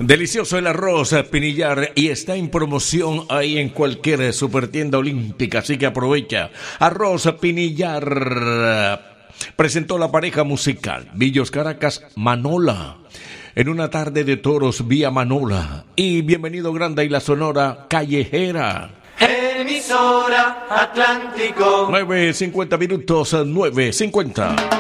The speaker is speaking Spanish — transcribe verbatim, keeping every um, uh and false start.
Delicioso el arroz Pinillar y está en promoción ahí en cualquier supertienda olímpica, así que aprovecha. Arroz Pinillar presentó la pareja musical Villos Caracas Manola en una tarde de toros vía Manola, y bienvenido Granda y la Sonora Callejera. Emisora Atlántico. nueve cincuenta minutos, nueve cincuenta.